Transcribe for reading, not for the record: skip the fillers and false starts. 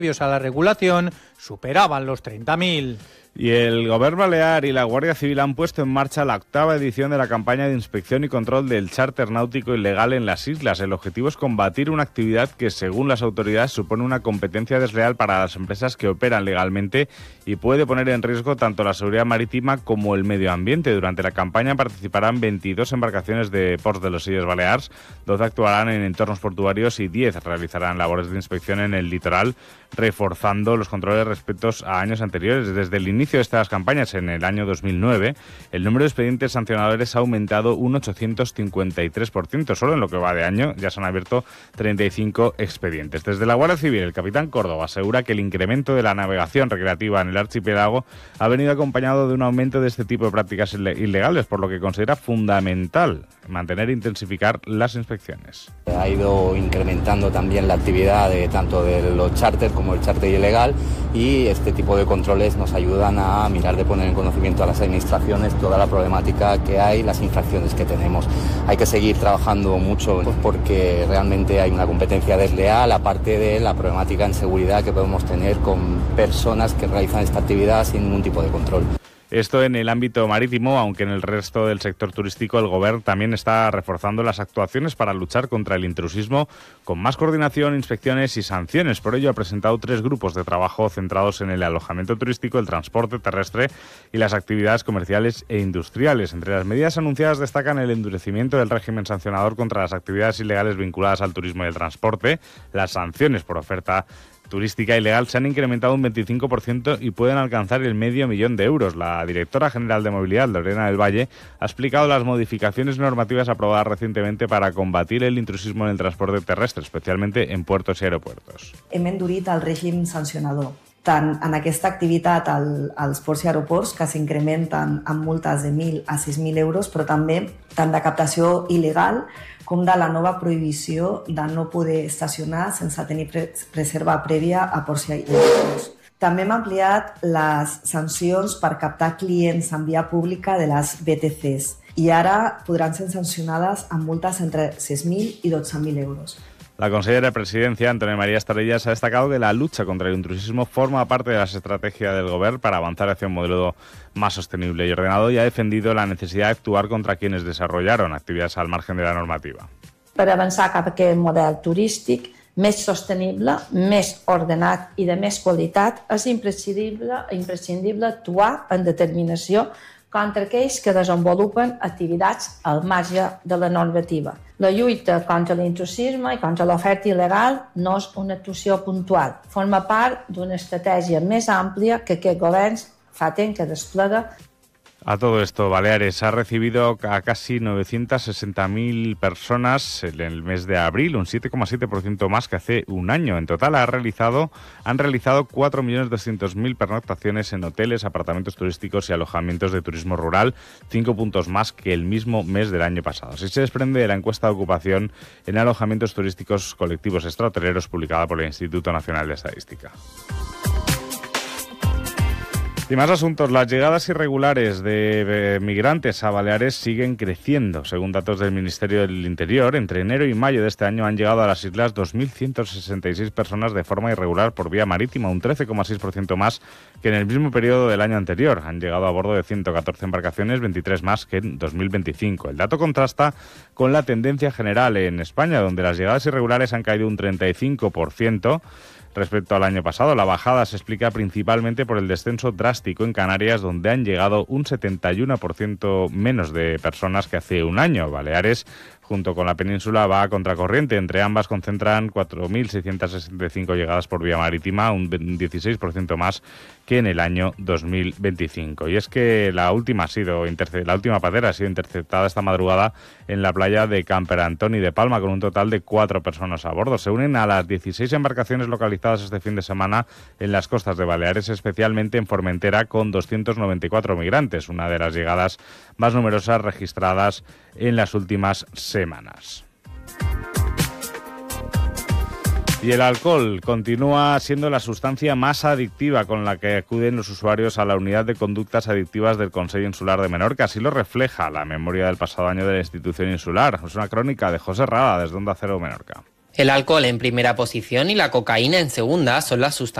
a la regulación superaban los 30.000. Y el Gobierno Balear y la Guardia Civil han puesto en marcha la 8ª edición de la campaña de inspección y control del chárter náutico ilegal en las islas. El objetivo es combatir una actividad que, según las autoridades, supone una competencia desleal para las empresas que operan legalmente y puede poner en riesgo tanto la seguridad marítima como el medio ambiente. Durante la campaña participarán 22 embarcaciones de ports de los Illes Balears, 12 actuarán en entornos portuarios y 10 realizarán labores de inspección en el litoral, reforzando los controles respecto a años anteriores. Desde el inicio de estas campañas en el año 2009, el número de expedientes sancionadores ha aumentado un 853%. Solo en lo que va de año ya se han abierto 35 expedientes. Desde la Guardia Civil, el capitán Córdoba asegura que el incremento de la navegación recreativa en el archipiélago ha venido acompañado de un aumento de este tipo de prácticas ilegales, por lo que considera fundamental mantener e intensificar las inspecciones. Ha ido incrementando también la actividad tanto de los charters como el charter ilegal, y este tipo de controles nos ayudan a mirar de poner en conocimiento a las administraciones toda la problemática que hay, las infracciones que tenemos. Hay que seguir trabajando mucho porque realmente hay una competencia desleal, aparte de la problemática en seguridad que podemos tener con personas que realizan esta actividad sin ningún tipo de control. Esto en el ámbito marítimo, aunque en el resto del sector turístico el Gobierno también está reforzando las actuaciones para luchar contra el intrusismo con más coordinación, inspecciones y sanciones. Por ello ha presentado 3 grupos de trabajo centrados en el alojamiento turístico, el transporte terrestre y las actividades comerciales e industriales. Entre las medidas anunciadas destacan el endurecimiento del régimen sancionador contra las actividades ilegales vinculadas al turismo y el transporte, las sanciones por oferta turística ilegal se han incrementado un 25% y pueden alcanzar el $500.000 de euros. La directora general de Movilidad, Lorena del Valle, ha explicado las modificaciones normativas aprobadas recientemente para combatir el intrusismo en el transporte terrestre, especialmente en puertos y aeropuertos. Hem endurit el règim sancionador, tant en aquesta activitat als ports i aeroports, que s'incrementen amb multes de 1.000 a 6.000 euros, però també tant de captació il·legal com de la nova prohibició de no poder estacionar sense tenir reserva prèvia a ports i aeroports. També hem ampliat les sancions per captar clients en via pública de les VTCs i ara podran ser sancionades amb multes entre 6.000 i 12.000 euros. La consellera de Presidencia, Antonia María Estarellas, ha destacado que la lucha contra el intrusismo forma parte de la estrategia del Gobierno para avanzar hacia un modelo más sostenible y ordenado, y ha defendido la necesidad de actuar contra quienes desarrollaron actividades al margen de la normativa. Per avançar cap a aquest model turístic més sostenible, més ordenat i de més qualitat, és imprescindible actuar amb determinació contra aquells que desenvolupen activitats al marge de la normativa. La lluita contra l'intrusisme i contra l'oferta il·legal no és una actuació puntual. Forma part d'una estratègia més àmplia que aquest govern fa temps que desplega. A todo esto, Baleares ha recibido a casi 960.000 personas en el mes de abril, un 7,7% más que hace un año. En total han realizado 4.200.000 pernoctaciones en hoteles, apartamentos turísticos y alojamientos de turismo rural, 5 puntos más que el mismo mes del año pasado. Así se desprende de la encuesta de ocupación en alojamientos turísticos colectivos extrahoteleros publicada por el Instituto Nacional de Estadística. Y más asuntos. Las llegadas irregulares de migrantes a Baleares siguen creciendo. Según datos del Ministerio del Interior, entre enero y mayo de este año han llegado a las islas 2.166 personas de forma irregular por vía marítima, un 13,6% más que en el mismo periodo del año anterior. Han llegado a bordo de 114 embarcaciones, 23 más que en 2025. El dato contrasta con la tendencia general en España, donde las llegadas irregulares han caído un 35%. Respecto al año pasado, la bajada se explica principalmente por el descenso drástico en Canarias, donde han llegado un 71% menos de personas que hace un año. Baleares, junto con la península, va a contracorriente. Entre ambas concentran 4.665 llegadas por vía marítima, un 16% más que en el año 2025. Y es que la última patera ha sido interceptada esta madrugada en la playa de Camperantoni de Palma, con un total de 4 personas a bordo. Se unen a las 16 embarcaciones localizadas este fin de semana en las costas de Baleares, especialmente en Formentera, con 294 migrantes, una de las llegadas más numerosas registradas en las últimas semanas. Y el alcohol continúa siendo la sustancia más adictiva con la que acuden los usuarios a la unidad de conductas adictivas del Consell Insular de Menorca. Así lo refleja la memoria del pasado año de la institución insular. Es una crónica de José Rada desde Onda Cero Menorca. El alcohol en primera posición y la cocaína en segunda son las sustancias